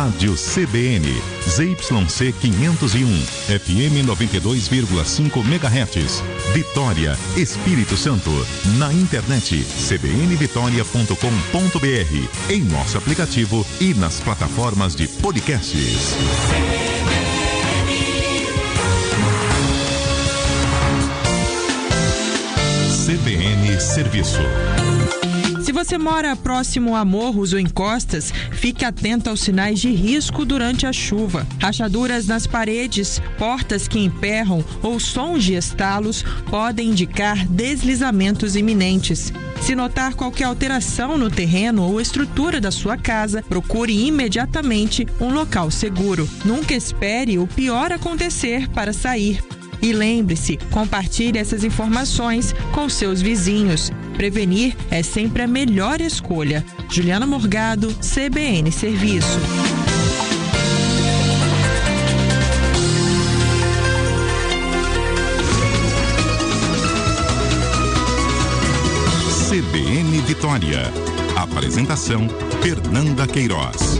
Rádio CBN, ZYC 501, FM 92,5 MHz, Vitória, Espírito Santo. Na internet, cbnvitoria.com.br, em nosso aplicativo e nas plataformas de podcasts. CBN Serviço. Se você mora próximo a morros ou encostas, fique atento aos sinais de risco durante a chuva. Rachaduras nas paredes, portas que emperram ou sons de estalos podem indicar deslizamentos iminentes. Se notar qualquer alteração no terreno ou estrutura da sua casa, procure imediatamente um local seguro. Nunca espere o pior acontecer para sair. E lembre-se, compartilhe essas informações com seus vizinhos. Prevenir é sempre a melhor escolha. Juliana Morgado, CBN Serviço. CBN Vitória. Apresentação, Fernanda Queiroz.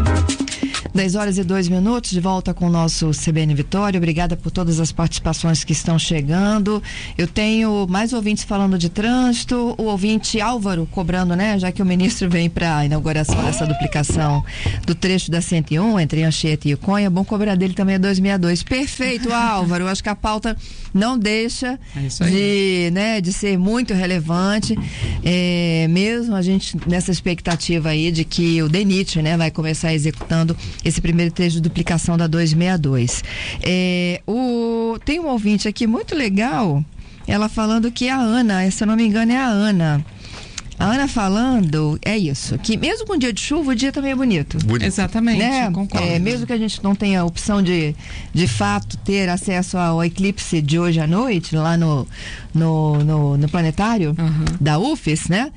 10h02, de volta com o nosso CBN Vitória. Obrigada por todas as participações que estão chegando. Eu tenho mais ouvintes falando de trânsito, o ouvinte Álvaro cobrando, né? Já que o ministro vem para a inauguração dessa duplicação do trecho da 101 entre Anchieta e Iconha, é bom cobrar dele também a 262. Perfeito, Álvaro. Eu acho que a pauta não deixa de ser muito relevante. Mesmo a gente nessa expectativa aí de que o DENIT, né, vai começar executando esse primeiro trecho de duplicação da 262. Tem um ouvinte aqui muito legal, ela falando que a Ana, se eu não me engano é a Ana falando, é isso, que mesmo com dia de chuva, o dia também é bonito. Exatamente, né? Eu concordo. Mesmo que a gente não tenha a opção de fato ter acesso ao eclipse de hoje à noite, lá no planetário da UFES, né?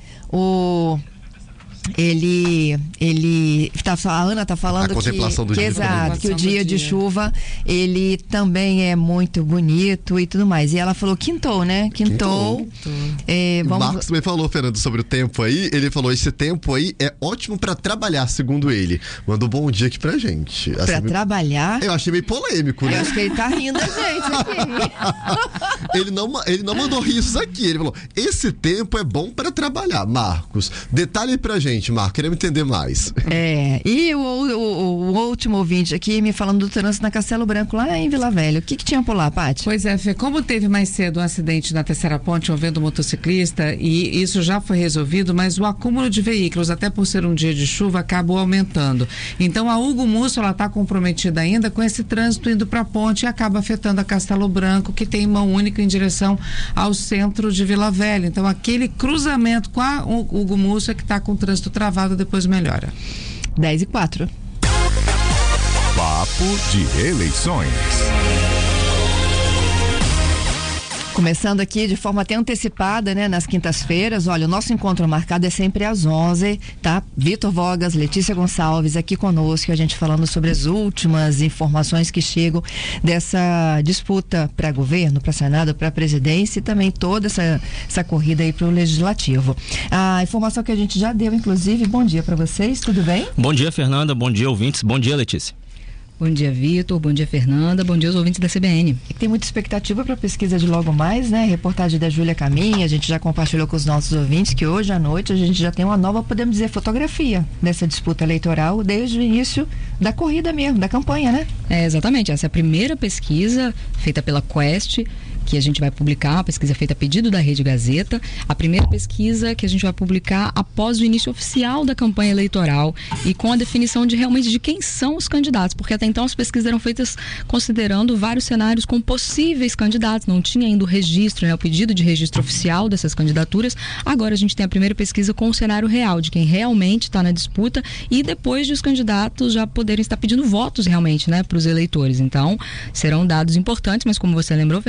A Ana tá falando a contemplação do dia, exato, que o dia de chuva ele também é muito bonito e tudo mais. E ela falou quintou, né? Quintou. O Marcos também falou, Fernando, sobre o tempo aí. Ele falou, esse tempo aí é ótimo pra trabalhar, segundo ele. Mandou um bom dia aqui pra gente. Pra trabalhar? Eu achei meio polêmico, né? Eu acho que ele tá rindo da gente aqui. Ele não mandou risos aqui. Ele falou, esse tempo é bom pra trabalhar. Marcos, detalhe aí pra gente, Marcos, queremos entender mais. E o último ouvinte aqui me falando do trânsito na Castelo Branco, lá em Vila Velha. O que tinha por lá, Paty? Pois é, Fê, como teve mais cedo um acidente na Terceira Ponte envolvendo um motociclista, e isso já foi resolvido, mas o acúmulo de veículos, até por ser um dia de chuva, acabou aumentando. Então a Hugo Musso, ela está comprometida ainda com esse trânsito indo para a ponte e acaba afetando a Castelo Branco, que tem mão única em direção ao centro de Vila Velha. Então aquele cruzamento com a Hugo Musso é que está com o trânsito travado, depois melhora. 10h04. Papo de eleições. Começando aqui de forma até antecipada, né, nas quintas-feiras. Olha, o nosso encontro marcado é sempre às 11h, tá? Vitor Vogas, Letícia Gonçalves aqui conosco, a gente falando sobre as últimas informações que chegam dessa disputa para governo, para Senado, para presidência e também toda essa corrida aí para o Legislativo. A informação que a gente já deu, inclusive, bom dia para vocês, tudo bem? Bom dia, Fernanda, bom dia, ouvintes, bom dia, Letícia. Bom dia, Vitor. Bom dia, Fernanda. Bom dia aos ouvintes da CBN. Tem muita expectativa para a pesquisa de logo mais, né? Reportagem da Júlia Caminha, a gente já compartilhou com os nossos ouvintes que hoje à noite a gente já tem uma nova, podemos dizer, fotografia dessa disputa eleitoral desde o início da corrida mesmo, da campanha, né? Exatamente. Essa é a primeira pesquisa feita pela Quest, que a gente vai publicar, a pesquisa feita a pedido da Rede Gazeta, a primeira pesquisa que a gente vai publicar após o início oficial da campanha eleitoral e com a definição de realmente de quem são os candidatos, porque até então as pesquisas eram feitas considerando vários cenários com possíveis candidatos, não tinha ainda o registro, né, o pedido de registro oficial dessas candidaturas. Agora a gente tem a primeira pesquisa com o cenário real, de quem realmente está na disputa e depois de os candidatos já poderem estar pedindo votos realmente, né, para os eleitores. Então, serão dados importantes, mas como você lembrou, Fernando, uma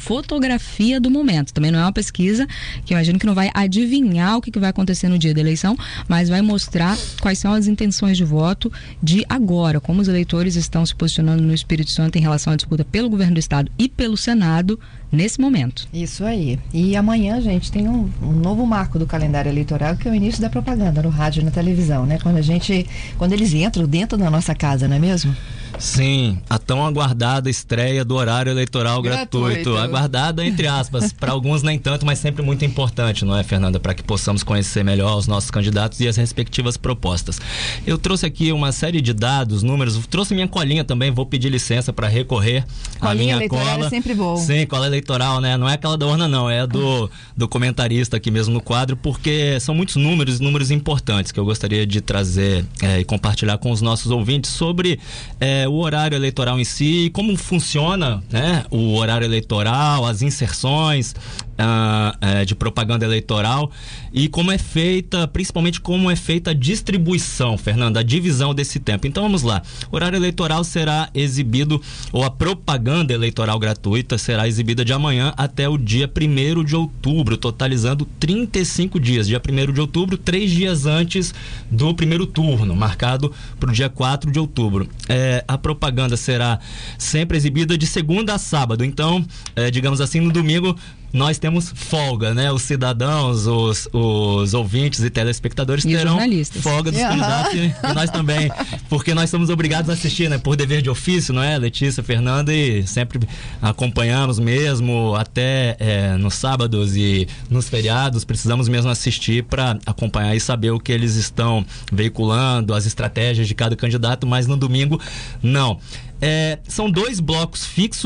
fotografia do momento. Também não é uma pesquisa que eu imagino que não vai adivinhar o que vai acontecer no dia da eleição, mas vai mostrar quais são as intenções de voto de agora, como os eleitores estão se posicionando no Espírito Santo em relação à disputa pelo governo do estado e pelo Senado nesse momento. Isso aí. E amanhã, gente, tem um novo marco do calendário eleitoral, que é o início da propaganda no rádio e na televisão, né? Quando eles entram dentro da nossa casa, não é mesmo? Sim, a tão aguardada estreia do horário eleitoral gratuito. Aguardada, entre aspas, para alguns nem tanto, mas sempre muito importante, não é, Fernanda? Para que possamos conhecer melhor os nossos candidatos e as respectivas propostas. Eu trouxe aqui uma série de dados, números, trouxe minha colinha também, vou pedir licença para recorrer à minha eleitoral cola. É sempre bom. Sim, cola eleitoral, né? Não é aquela da urna, não, é a do comentarista aqui mesmo no quadro, porque são muitos números importantes que eu gostaria de trazer e compartilhar com os nossos ouvintes sobre o horário eleitoral em si, como funciona, né, o horário eleitoral, as inserções de propaganda eleitoral e como é feita, principalmente como é feita a distribuição, Fernanda, a divisão desse tempo. Então vamos lá, o horário eleitoral será exibido, ou a propaganda eleitoral gratuita será exibida de amanhã até o dia 1º de outubro, totalizando 35 dias, dia 1º de outubro, 3 dias antes do primeiro turno, marcado para o dia 4 de outubro. A propaganda será sempre exibida de segunda a sábado, então, digamos assim, no domingo nós temos folga, né? Os cidadãos, os ouvintes e telespectadores terão folga dos candidatos e nós também, porque nós somos obrigados a assistir, né? Por dever de ofício, não é, Letícia, Fernanda, e sempre acompanhamos mesmo, até nos sábados e nos feriados, precisamos mesmo assistir para acompanhar e saber o que eles estão veiculando, as estratégias de cada candidato, mas no domingo, não. São 2 blocos fixos